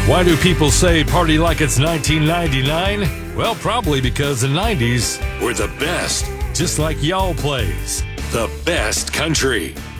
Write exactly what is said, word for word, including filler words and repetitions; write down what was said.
Why do people say party like it's nineteen ninety-nine? Well, probably because the nineties were the best, just like y'all plays the best country.